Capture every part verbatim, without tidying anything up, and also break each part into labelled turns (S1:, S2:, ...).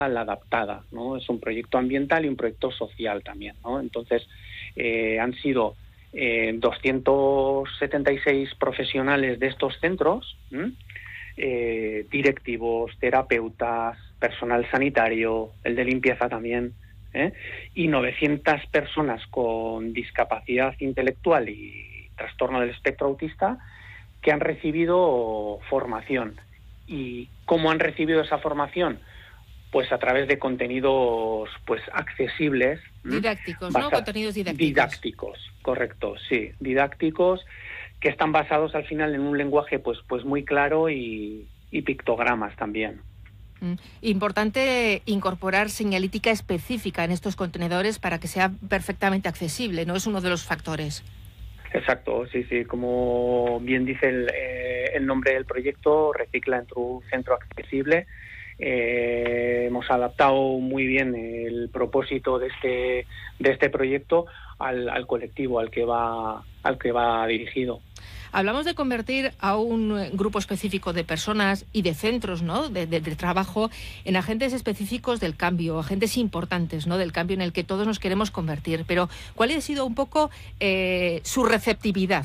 S1: adaptada, ¿no? Es un proyecto ambiental y un proyecto social también, ¿no? Entonces, eh, han sido eh, doscientos setenta y seis profesionales de estos centros, eh, directivos, terapeutas, personal sanitario, el de limpieza también, ¿eh? y novecientas personas con discapacidad intelectual y trastorno del espectro autista que han recibido formación. ¿Y cómo han recibido esa formación? Pues a través de contenidos pues accesibles.
S2: Didácticos, ¿no? Contenidos didácticos.
S1: Didácticos, correcto, sí. Didácticos que están basados al final en un lenguaje pues, pues muy claro y, y pictogramas también.
S2: Mm. Importante incorporar señalítica específica en estos contenedores para que sea perfectamente accesible, ¿no? Es uno de los factores.
S1: Exacto, sí, sí. Como bien dice el, eh, el nombre del proyecto, Recicla en tu centro accesible. Eh, hemos adaptado muy bien el propósito de este de este proyecto al, al colectivo al que va al que va dirigido.
S2: Hablamos de convertir a un grupo específico de personas y de centros, ¿no? de, de, de trabajo en agentes específicos del cambio, agentes importantes, ¿no? del cambio en el que todos nos queremos convertir. Pero, ¿cuál ha sido un poco eh, su receptividad?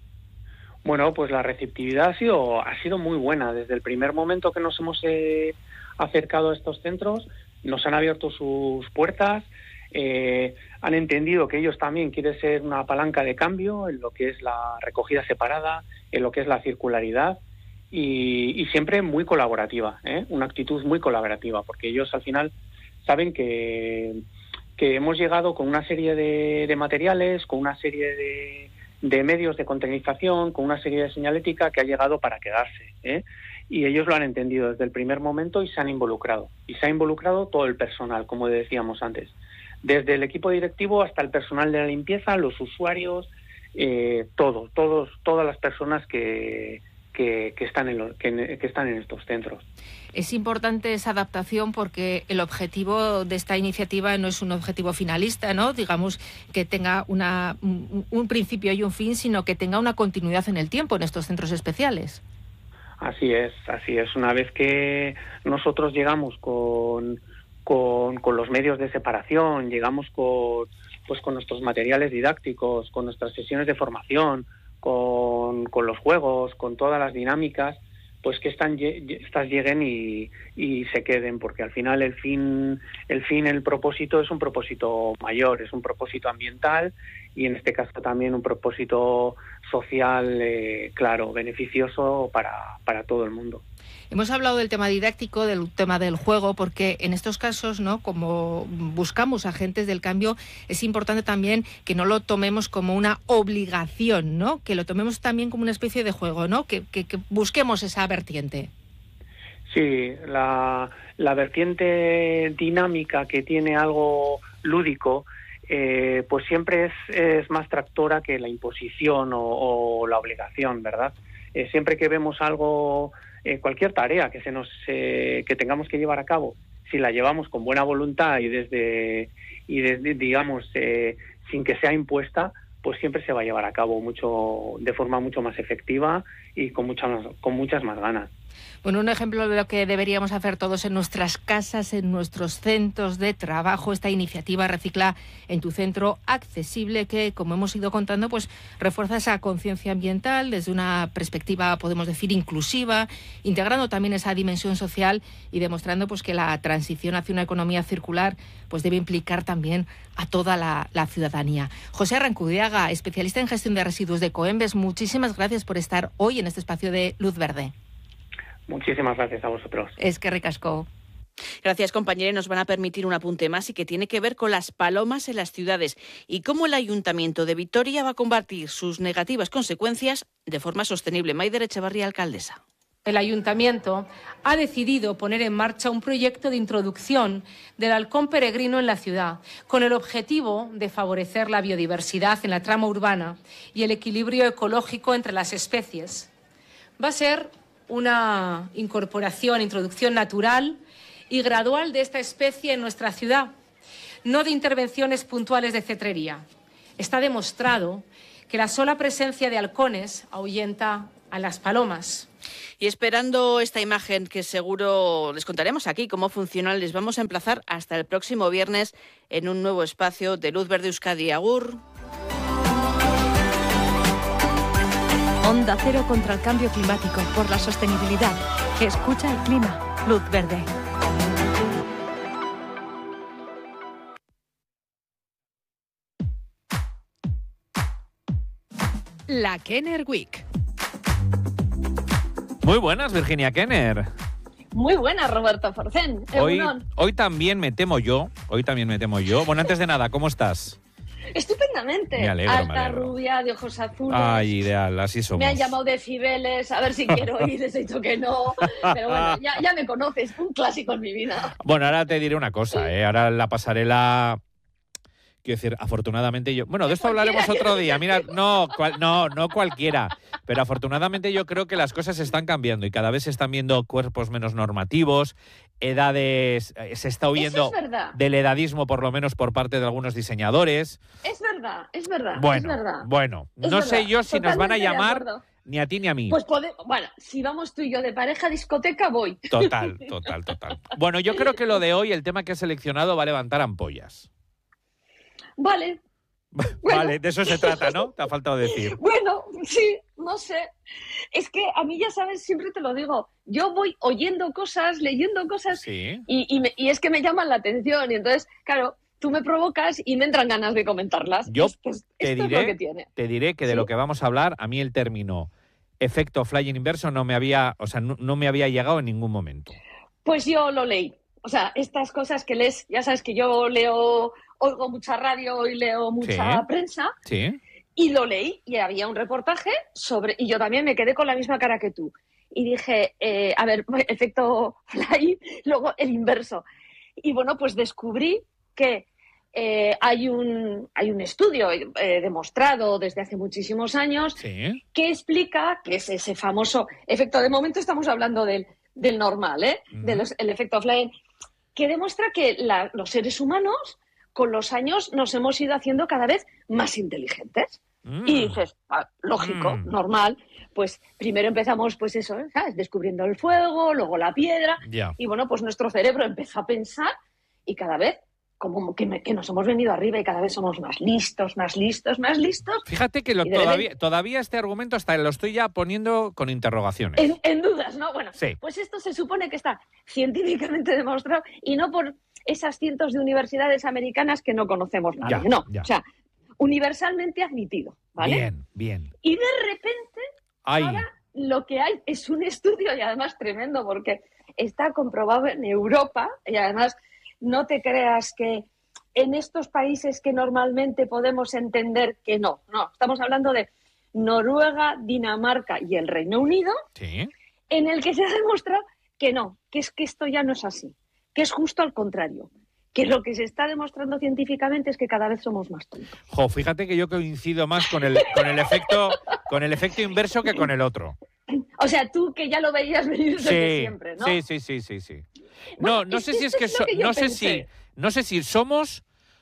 S1: Bueno, pues la receptividad ha sido, ha sido muy buena. Desde el primer momento que nos hemos eh, acercado a estos centros, nos han abierto sus puertas, eh, han entendido que ellos también quieren ser una palanca de cambio en lo que es la recogida separada, en lo que es la circularidad y, y siempre muy colaborativa, ¿eh? Una actitud muy colaborativa, porque ellos al final saben que, que hemos llegado con una serie de, de materiales, con una serie de, de medios de contenización, con una serie de señalética que ha llegado para quedarse, ¿eh? Y ellos lo han entendido desde el primer momento y se han involucrado. Y se ha involucrado todo el personal, como decíamos antes. Desde el equipo directivo hasta el personal de la limpieza, los usuarios, eh, todo, todos, todas las personas que, que, que, están en lo, que, que están en estos centros.
S2: Es importante esa adaptación porque el objetivo de esta iniciativa no es un objetivo finalista, ¿no? Digamos que tenga una, un, un principio y un fin, sino que tenga una continuidad en el tiempo en estos centros especiales.
S1: Así es, así es. Una vez que nosotros llegamos con... Con, con los medios de separación, llegamos con, pues con nuestros materiales didácticos, con nuestras sesiones de formación, con, con los juegos, con todas las dinámicas, pues que están, estas lleguen y, y se queden, porque al final el fin, el fin, el propósito es un propósito mayor, es un propósito ambiental y en este caso también un propósito social, eh, claro, beneficioso para, para todo el mundo.
S2: Hemos hablado del tema didáctico, del tema del juego, porque en estos casos, ¿no? Como buscamos agentes del cambio, es importante también que no lo tomemos como una obligación, ¿no? Que lo tomemos también como una especie de juego, ¿no? Que, que, que busquemos esa vertiente.
S1: Sí, la, la vertiente dinámica que tiene algo lúdico, eh, pues siempre es, es más tractora que la imposición o, o la obligación, ¿verdad? Eh, siempre que vemos algo... Eh, cualquier tarea que se nos eh, que tengamos que llevar a cabo, si la llevamos con buena voluntad y desde y desde digamos eh, sin que sea impuesta, pues siempre se va a llevar a cabo mucho de forma mucho más efectiva y con muchas con muchas más ganas.
S2: Bueno, un ejemplo de lo que deberíamos hacer todos en nuestras casas, en nuestros centros de trabajo, esta iniciativa Recicla en tu centro accesible que, como hemos ido contando, pues refuerza esa conciencia ambiental desde una perspectiva, podemos decir, inclusiva, integrando también esa dimensión social y demostrando pues que la transición hacia una economía circular pues debe implicar también a toda la, la ciudadanía. José Arrancudiaga, especialista en gestión de residuos de Coembes, muchísimas gracias por estar hoy en este espacio de Luz Verde.
S1: Muchísimas gracias a vosotros.
S2: Es que ricasco.
S3: Gracias, compañeros. Nos van a permitir un apunte más y que tiene que ver con las palomas en las ciudades y cómo el Ayuntamiento de Vitoria va a combatir sus negativas consecuencias de forma sostenible. Maider Echevarría, alcaldesa.
S4: El Ayuntamiento ha decidido poner en marcha un proyecto de introducción del halcón peregrino en la ciudad, con el objetivo de favorecer la biodiversidad en la trama urbana y el equilibrio ecológico entre las especies. Va a ser una incorporación, introducción natural y gradual de esta especie en nuestra ciudad, no de intervenciones puntuales de cetrería. Está demostrado que la sola presencia de halcones ahuyenta a las palomas.
S3: Y esperando esta imagen que seguro les contaremos aquí cómo funciona, les vamos a emplazar hasta el próximo viernes en un nuevo espacio de Luz Verde Euskadi. Agur.
S5: Onda Cero contra el cambio climático, por la sostenibilidad. Escucha el clima. Luz Verde. La Kenner Week.
S6: Muy buenas, Virginia Kenner.
S7: Muy buenas, Roberto Forcén.
S6: Hoy, hoy también me temo yo, hoy también me temo yo. Bueno, antes de nada, ¿cómo estás?
S7: Estupendamente.
S6: Me alegro,
S7: Alta,
S6: me alegro.
S7: Rubia, de ojos azules.
S6: Ay, ideal, así somos.
S7: Me han llamado decibeles, a ver si quiero ir, les he dicho que no. Pero bueno, ya, ya me conoces, un clásico en mi vida.
S6: Bueno, ahora te diré una cosa, ¿eh? Ahora la pasarela... Quiero decir, afortunadamente yo... Bueno, de esto hablaremos otro día. Mira, no, cual, no, no cualquiera. Pero afortunadamente yo creo que las cosas están cambiando y cada vez se están viendo cuerpos menos normativos, edades... Se está huyendo
S7: es
S6: del edadismo, por lo menos por parte de algunos diseñadores.
S7: Es verdad, es verdad,
S6: bueno,
S7: es verdad.
S6: Bueno,
S7: es
S6: no
S7: verdad.
S6: sé yo si
S7: Totalmente
S6: nos van a llamar ni a ti ni a mí.
S7: Pues podemos... Bueno, si vamos tú y yo de pareja a discoteca, voy.
S6: Total, total, total. Bueno, yo creo que lo de hoy, el tema que he seleccionado, va a levantar ampollas.
S7: Vale.
S6: Vale,
S7: Bueno.
S6: de eso se trata, ¿no? Te ha faltado decir.
S7: Bueno, sí, no sé. Es que a mí, ya sabes, siempre te lo digo, yo voy oyendo cosas, leyendo cosas,
S6: sí.
S7: y, y, me, y es que me llaman la atención. Y entonces, claro, tú me provocas y me entran ganas de comentarlas.
S6: Yo
S7: es que es,
S6: te,
S7: esto
S6: diré,
S7: es lo que tiene.
S6: te diré que de
S7: ¿Sí?
S6: lo que vamos a hablar, a mí el término efecto flying inverso no me había, o sea, no, no me había llegado en ningún momento.
S7: Pues yo lo leí. O sea, estas cosas que lees, ya sabes que yo leo, oigo mucha radio y leo mucha
S6: Sí.
S7: prensa,
S6: Sí.
S7: y lo leí y había un reportaje sobre, y yo también me quedé con la misma cara que tú. Y dije, eh, a ver, efecto fly, luego el inverso. Y bueno, pues descubrí que eh, hay, un, hay un estudio eh, demostrado desde hace muchísimos años
S6: Sí.
S7: que explica que es ese famoso efecto. De momento estamos hablando del, del normal, ¿eh?
S6: Uh-huh.
S7: Del el efecto fly, que demuestra que la, los seres humanos con los años nos hemos ido haciendo cada vez más inteligentes.
S6: Mm.
S7: Y dices, ah, lógico,
S6: Mm.
S7: normal, pues primero empezamos, pues eso, ¿sabes? Descubriendo el fuego, luego la piedra,
S6: Ya.
S7: y bueno, pues nuestro cerebro empezó a pensar y cada vez como que, me, que nos hemos venido arriba y cada vez somos más listos, más listos, más listos.
S6: Fíjate que lo,
S7: Y de
S6: todavía,
S7: repente-
S6: todavía este argumento hasta lo estoy ya poniendo con interrogaciones.
S7: En, en dudas, ¿no? Bueno,
S6: Sí.
S7: pues esto se supone que está científicamente demostrado y no por esas cientos de universidades americanas que no conocemos nadie,
S6: Ya,
S7: no.
S6: ya.
S7: O sea, universalmente admitido, ¿vale?
S6: Bien, bien.
S7: Y de repente
S6: Ay,
S7: ahora lo que hay es un estudio, y además tremendo, porque está comprobado en Europa, y además no te creas que en estos países que normalmente podemos entender que no, no, estamos hablando de Noruega, Dinamarca y el Reino Unido,
S6: sí.
S7: en el que se ha demostrado que no, que es que esto ya no es así, que es justo al contrario, que lo que se está demostrando científicamente es que cada vez somos más tontos.
S6: Jo, fíjate que yo coincido más con el, con el efecto, con el efecto inverso que con el otro.
S7: O sea, tú que ya lo veías venir desde
S6: Sí,
S7: siempre, ¿no?
S6: sí, sí, sí, sí, sí.
S7: Bueno,
S6: No, no
S7: es
S6: sé
S7: que
S6: si es
S7: esto
S6: que,
S7: es lo
S6: so-
S7: que yo
S6: no sé si,
S7: pensé.
S6: no sé si somos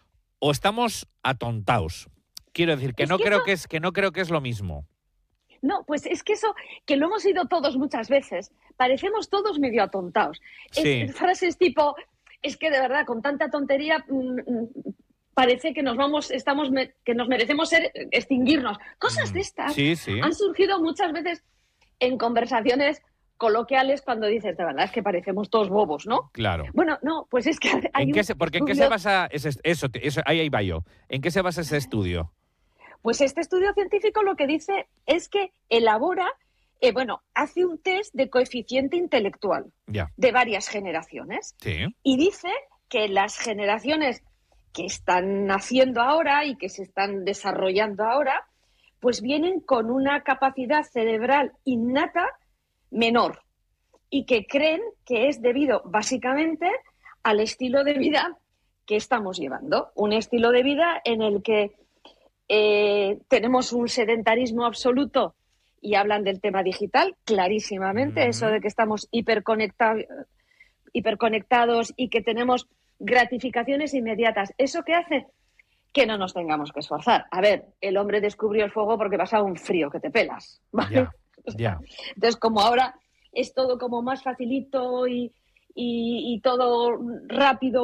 S6: o estamos atontados. Quiero decir que
S7: Es
S6: no
S7: que
S6: creo
S7: eso-
S6: que es que no creo que es lo mismo.
S7: No, pues es que eso, que lo hemos oído todos muchas veces, parecemos todos medio atontados.
S6: Sí.
S7: Es, frases tipo, es que de verdad, con tanta tontería, mm, mm, parece que nos vamos, estamos, me- que nos merecemos ser, extinguirnos. Cosas de estas
S6: Sí, sí.
S7: han surgido muchas veces en conversaciones coloquiales cuando dices, de verdad, es que parecemos todos bobos, ¿no?
S6: Claro.
S7: Bueno, no, pues es que hay
S6: ¿En
S7: un
S6: qué se, porque en qué se
S7: estudio-
S6: basa ese, eso, eso, ahí, ahí va yo. ¿En qué se basa ese estudio?
S7: Pues este estudio científico lo que dice es que elabora, eh, bueno, hace un test de coeficiente intelectual
S6: Ya.
S7: de varias generaciones
S6: Sí.
S7: y dice que las generaciones que están naciendo ahora y que se están desarrollando ahora, pues vienen con una capacidad cerebral innata menor y que creen que es debido básicamente al estilo de vida que estamos llevando. Un estilo de vida en el que eh, tenemos un sedentarismo absoluto y hablan del tema digital clarísimamente,
S6: Mm.
S7: eso de que estamos hiperconectados, hiperconectados y que tenemos gratificaciones inmediatas. ¿Eso qué hace? Que no nos tengamos que esforzar. A ver, el hombre descubrió el fuego porque pasaba un frío que te pelas, ¿vale?
S6: Ya. Ya.
S7: Entonces, como ahora es todo como más facilito y, y, y todo rápido